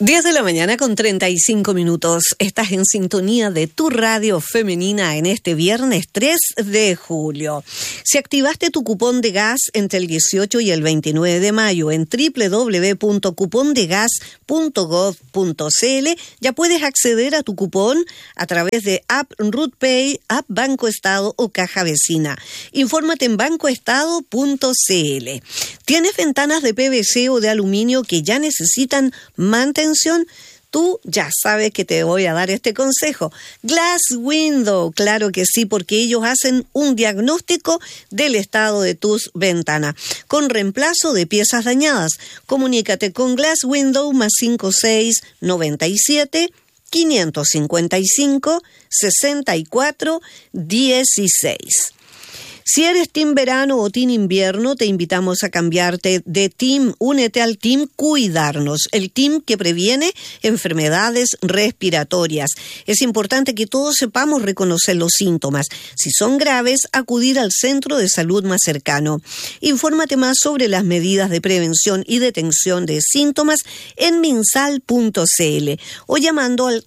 10 de la mañana con 35 minutos. Estás en sintonía de tu radio femenina en este viernes 3 de julio. Si activaste tu cupón de gas entre el 18 y el 29 de mayo en www.cupondegas.gov.cl, ya puedes acceder a tu cupón a través de App RootPay, App Banco Estado o Caja Vecina. Infórmate en bancoestado.cl. ¿Tienes ventanas de PVC o de aluminio que ya necesitan mantención? Tú ya sabes que te voy a dar este consejo. Glass Window, claro que sí, porque ellos hacen un diagnóstico del estado de tus ventanas con reemplazo de piezas dañadas. Comunícate con Glass Window más 5697 555 64 16. Si eres team verano o team invierno, te invitamos a cambiarte de team. Únete al team Cuidarnos, el team que previene enfermedades respiratorias. Es importante que todos sepamos reconocer los síntomas. Si son graves, acudir al centro de salud más cercano. Infórmate más sobre las medidas de prevención y detención de síntomas en minsal.cl o llamando al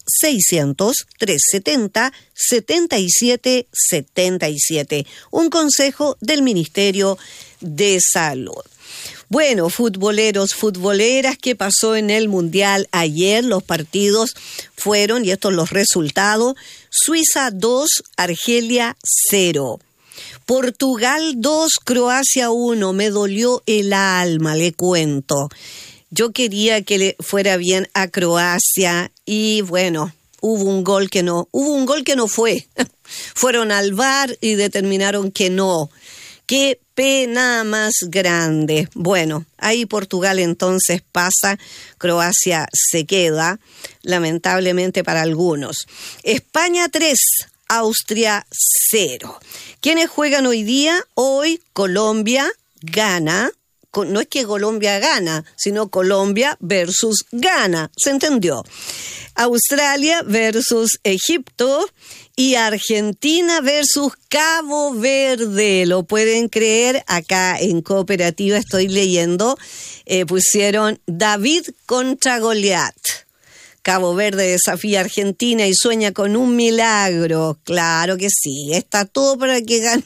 600-370-7777. Un consejo del Ministerio de Salud. Bueno, futboleros, futboleras, ¿qué pasó en el Mundial ayer? Los partidos fueron, y estos los resultados: Suiza 2, Argelia 0. Portugal 2, Croacia 1. Me dolió el alma, le cuento. Yo quería que le fuera bien a Croacia y bueno, hubo un gol que no fue. Fueron al VAR y determinaron que no. ¡Qué pena más grande! Bueno, ahí Portugal entonces pasa, Croacia se queda, lamentablemente para algunos. España 3, Austria 0. ¿Quiénes juegan hoy día? Hoy Colombia gana. No es que Colombia gana, sino Colombia versus Ghana, ¿se entendió? Australia versus Egipto y Argentina versus Cabo Verde. ¿Lo pueden creer? Acá en Cooperativa estoy leyendo, pusieron David contra Goliat. Cabo Verde desafía a Argentina y sueña con un milagro. Claro que sí, está todo para que gane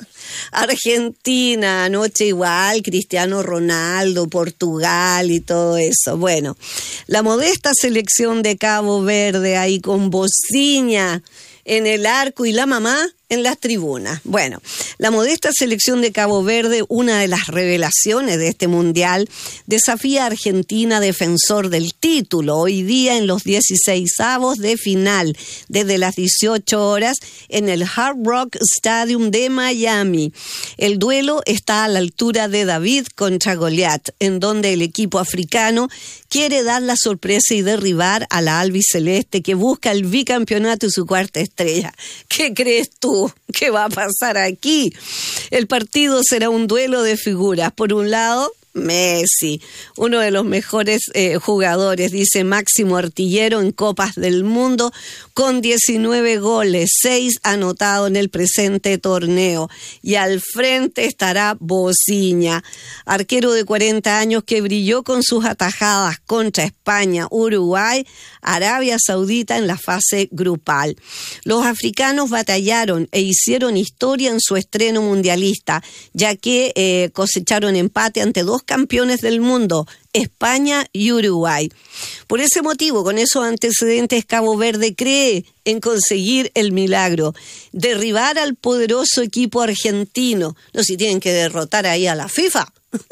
Argentina. Anoche igual, Cristiano Ronaldo, Portugal y todo eso. Bueno, la modesta selección de Cabo Verde ahí con Bociña en el arco y la mamá en las tribunas. Bueno, la modesta selección de Cabo Verde, una de las revelaciones de este mundial, desafía a Argentina, defensor del título, hoy día en los 16avos de final, desde las 18 horas en el Hard Rock Stadium de Miami. El duelo está a la altura de David contra Goliat, en donde el equipo africano quiere dar la sorpresa y derribar a la albiceleste que busca el bicampeonato y su cuarta estrella. ¿Qué crees tú? ¿Qué va a pasar aquí? El partido será un duelo de figuras. Por un lado, Messi, uno de los mejores jugadores, dice máximo artillero en Copas del Mundo, con 19 goles, 6 anotados en el presente torneo. Y al frente estará Bociña, arquero de 40 años que brilló con sus atajadas contra España, Uruguay, Arabia Saudita en la fase grupal. Los africanos batallaron e hicieron historia en su estreno mundialista, ya que cosecharon empate ante dos campeones del mundo, España y Uruguay. Por ese motivo, con esos antecedentes, Cabo Verde cree en conseguir el milagro, derribar al poderoso equipo argentino. No, si tienen que derrotar ahí a la FIFA.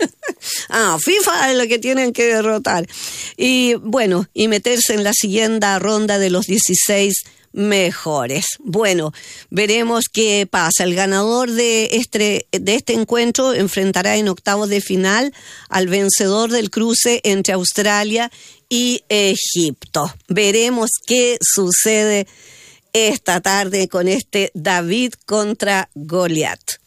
FIFA es lo que tienen que derrotar. Y bueno, y meterse en la siguiente ronda de los 16 mejores. Bueno, veremos qué pasa. El ganador de este encuentro enfrentará en octavos de final al vencedor del cruce entre Australia y Egipto. Veremos qué sucede esta tarde con este David contra Goliat.